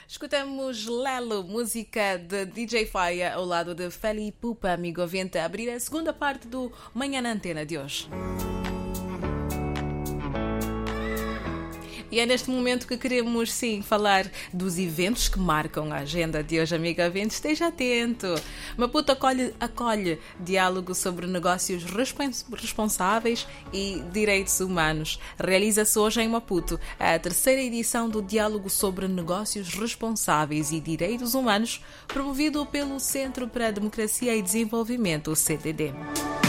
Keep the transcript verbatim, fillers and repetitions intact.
Escutamos Lelo, música de D J Faia, ao lado de Feli Pupa, amigo ouvinte, a abrir a segunda parte do Manhã na Antena de hoje. E é neste momento que queremos, sim, falar dos eventos que marcam a agenda de hoje, amigo ouvinte. Esteja atento. Maputo acolhe, acolhe diálogo sobre negócios respons- responsáveis e direitos humanos. Realiza-se hoje em Maputo a terceira edição do Diálogo sobre Negócios Responsáveis e Direitos Humanos, promovido pelo Centro para a Democracia e Desenvolvimento, o C D D.